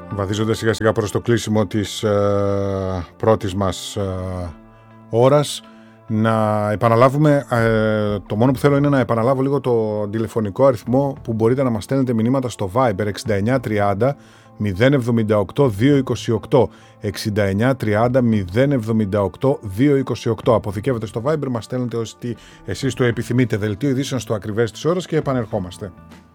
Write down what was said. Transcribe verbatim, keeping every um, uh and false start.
Βαδίζοντας σιγά σιγά προς το κλείσιμο της ε, πρώτης μας ε, ώρας, να επαναλάβουμε, ε, το μόνο που θέλω είναι να επαναλάβω λίγο το τηλεφωνικό αριθμό που μπορείτε να μας στέλνετε μηνύματα στο Viber εξήντα εννιά τριάντα μηδέν εβδομήντα οκτώ διακόσια είκοσι οκτώ εξήντα εννιά τριάντα μηδέν εβδομήντα οκτώ διακόσια είκοσι οκτώ. Αποθηκεύετε στο Viber, μας στέλνετε όσοι εσείς το επιθυμείτε. Δελτίο ειδήσεων στο ακριβές της ώρας και επανερχόμαστε.